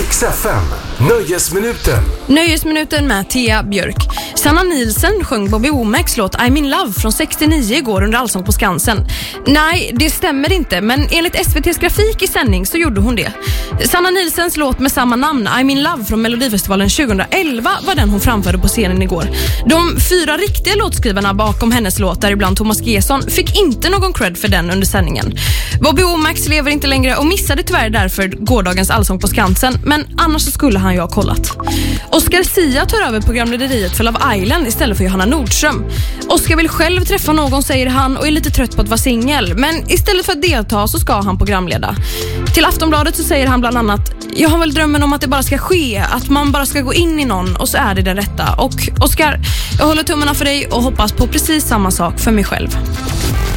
Riks FM, Nöjesminuten. Nöjesminuten med Thea Björk. Sanna Nielsen sjöng Bobby Womack's låt I'm in love från 69 igår under Allsång på Skansen. Nej, det stämmer inte, men enligt SVT:s grafik i sändning så gjorde hon det. Sanna Nielsens låt med samma namn, I'm in love från Melodifestivalen 2011, var den hon framförde på scenen igår. De 4 riktiga låtskrivarna bakom hennes låt, ibland Thomas Gesson, fick inte någon cred för den under sändningen. Bobby Womack lever inte längre och missade tyvärr därför gårdagens Allsång på Skansen, men annars så skulle han ju ha kollat. Oscar Sia tar över programlederiet för Love Island istället för Johanna Nordström. Oscar vill själv träffa någon, säger han, och är lite trött på att vara singel, men istället för att delta så ska han programleda. Till Aftonbladet så säger han bland annat: jag har väl drömmen om att det bara ska ske, att man bara ska gå in i någon och så är det den rätta. Och Oscar, jag håller tummarna för dig och hoppas på precis samma sak för mig själv.